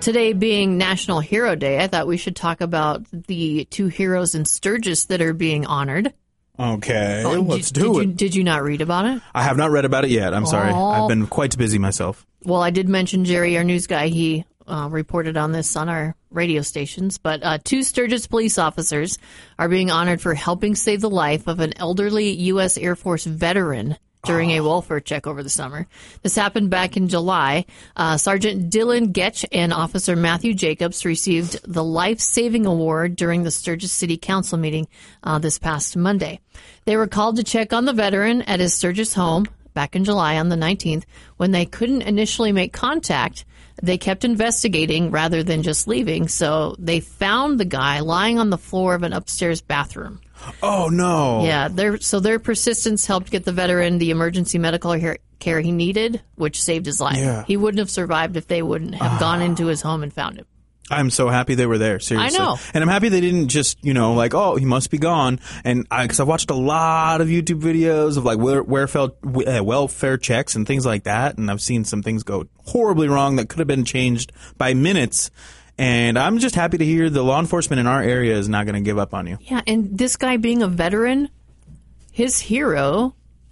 today being National Hero Day, I thought we should talk about the 2 heroes in Sturgis that are being honored. Okay, let's do it. Did you not read about it? I have not read about it yet. I'm sorry. I've been quite busy myself. Well, I did mention Jerry, our news guy. He reported on this on our radio stations. But 2 Sturgis police officers are being honored for helping save the life of an elderly U.S. Air Force veteran during a welfare check over the summer. This happened back in July. Sergeant Dylan Getch and Officer Matthew Jacobs received the Life Saving Award during the Sturgis City Council meeting this past Monday. They were called to check on the veteran at his Sturgis home back in July on the 19th. When they couldn't initially make contact, they kept investigating rather than just leaving. So they found the guy lying on the floor of an upstairs bathroom. Oh, no. Yeah, their persistence helped get the veteran the emergency medical care he needed, which saved his life. Yeah. He wouldn't have survived if they wouldn't have gone into his home and found him. I'm so happy they were there, seriously. I know. And I'm happy they didn't just, like, oh, he must be gone. And because I've watched a lot of YouTube videos of, like, welfare checks and things like that. And I've seen some things go horribly wrong that could have been changed by minutes. And I'm just happy to hear the law enforcement in our area is not going to give up on you. Yeah, and this guy being a veteran, his heroes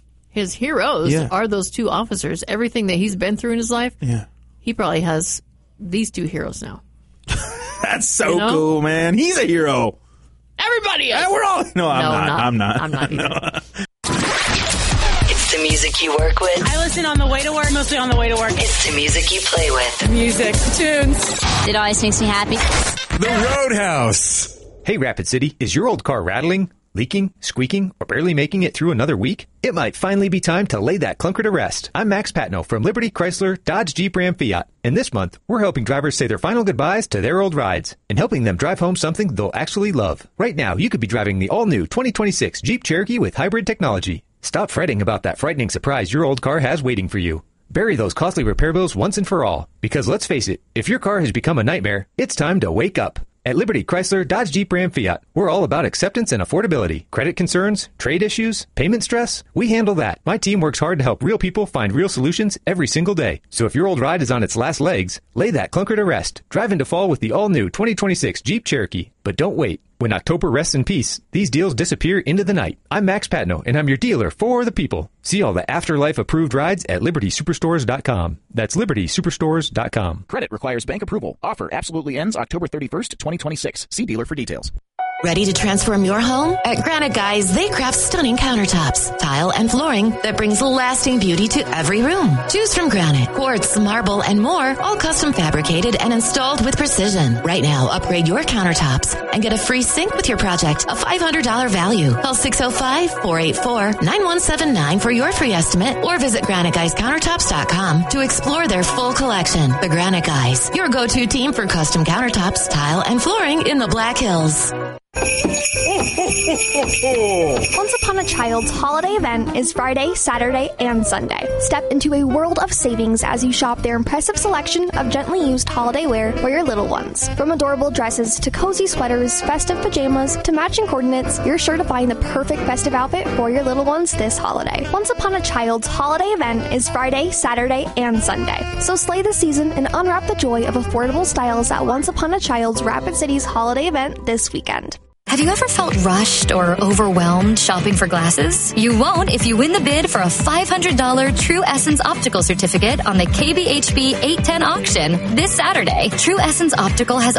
are those 2 officers. Everything that he's been through in his life, he probably has these 2 heroes now. That's so cool, man. He's a hero. Everybody is. We're all... No, I'm not. I'm not either. It's the music you work with. I listen on the way to work, mostly on the way to work. It's the music you play with. Music, tunes. It always makes me happy. The Roadhouse. Hey, Rapid City, is your old car rattling, leaking, squeaking, or barely making it through another week? It might finally be time to lay that clunker to rest. I'm Max Patno from Liberty Chrysler Dodge Jeep Ram Fiat. And this month, we're helping drivers say their final goodbyes to their old rides and helping them drive home something they'll actually love. Right now, you could be driving the all-new 2026 Jeep Cherokee with hybrid technology. Stop fretting about that frightening surprise your old car has waiting for you. Bury those costly repair bills once and for all. Because let's face it, if your car has become a nightmare, it's time to wake up. At Liberty Chrysler Dodge Jeep Ram Fiat, we're all about acceptance and affordability. Credit concerns, trade issues, payment stress, we handle that. My team works hard to help real people find real solutions every single day. So if your old ride is on its last legs, lay that clunker to rest. Drive into fall with the all-new 2026 Jeep Cherokee. But don't wait. When October rests in peace, these deals disappear into the night. I'm Max Patno, and I'm your dealer for the people. See all the Afterlife-approved rides at LibertySuperstores.com. That's LibertySuperstores.com. Credit requires bank approval. Offer absolutely ends October 31st, 2026. See dealer for details. Ready to transform your home? At Granite Guys, they craft stunning countertops, tile, and flooring that brings lasting beauty to every room. Choose from granite, quartz, marble, and more, all custom fabricated and installed with precision. Right now, upgrade your countertops and get a free sink with your project, a $500 value. Call 605-484-9179 for your free estimate or visit GraniteGuysCountertops.com to explore their full collection. The Granite Guys, your go-to team for custom countertops, tile, and flooring in the Black Hills. Once Upon a Child's holiday event is Friday, Saturday, and Sunday. Step into a world of savings as you shop their impressive selection of gently used holiday wear for your little ones. From adorable dresses to cozy sweaters, festive pajamas to matching coordinates, you're sure to find the perfect festive outfit for your little ones this holiday. Once Upon a Child's holiday event is Friday, Saturday, and Sunday. So slay the season and unwrap the joy of affordable styles at Once Upon a Child's Rapid City's holiday event this weekend. Have you ever felt rushed or overwhelmed shopping for glasses? You won't if you win the bid for a $500 True Essence Optical certificate on the KBHB 810 auction this Saturday. True Essence Optical has